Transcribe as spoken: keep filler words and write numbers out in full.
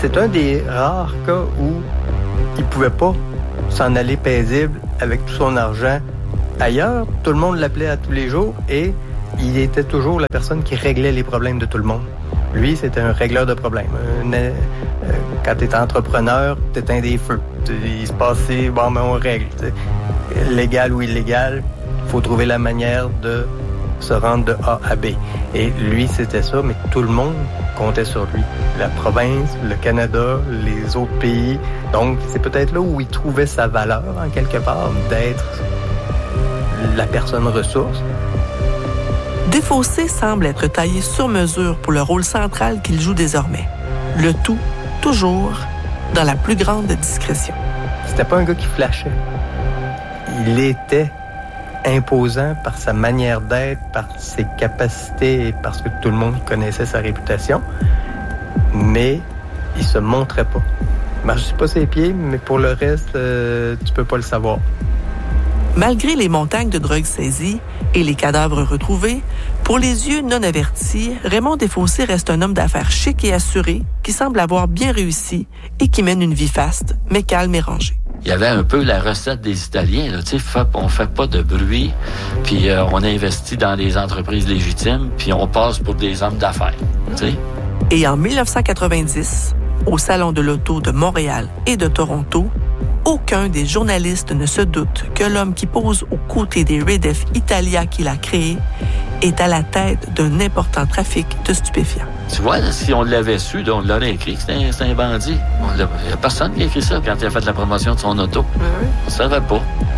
c'est un des rares cas où il pouvait pas s'en aller paisible avec tout son argent ailleurs. Tout le monde l'appelait à tous les jours et il était toujours la personne qui réglait les problèmes de tout le monde. Lui, c'était un régleur de problèmes. Euh, quand tu es entrepreneur, tu éteins des feux. Il se passait, bon, mais on règle. T'sais. Légal ou illégal, il faut trouver la manière de se rendre de A à B. Et lui, c'était ça, mais tout le monde comptait sur lui. La province, le Canada, les autres pays. Donc, c'est peut-être là où il trouvait sa valeur, en quelque part, d'être la personne ressource. Desfossés semble être taillé sur mesure pour le rôle central qu'il joue désormais. Le tout, toujours, dans la plus grande discrétion. C'était pas un gars qui flashait. Il était imposant par sa manière d'être, par ses capacités et parce que tout le monde connaissait sa réputation. Mais il se montrait pas. Il marchait pas ses pieds, mais pour le reste, euh, tu peux pas le savoir. Malgré les montagnes de drogue saisies et les cadavres retrouvés, pour les yeux non avertis, Raymond Desfossés reste un homme d'affaires chic et assuré qui semble avoir bien réussi et qui mène une vie faste, mais calme et rangée. Il y avait un peu la recette des Italiens. Là, tu sais, on fait pas de bruit, puis euh, on investit dans des entreprises légitimes, puis on passe pour des hommes d'affaires. Tu sais. Et en dix-neuf cent quatre-vingt-dix, au Salon de l'Auto de Montréal et de Toronto, aucun des journalistes ne se doute que l'homme qui pose aux côtés des Redef Italia qu'il a créé est à la tête d'un important trafic de stupéfiants. Tu vois, là, si on l'avait su, on l'aurait écrit que c'était un, un bandit. Il n'y a personne qui a écrit ça quand il a fait la promotion de son auto. Oui. On ne savait pas.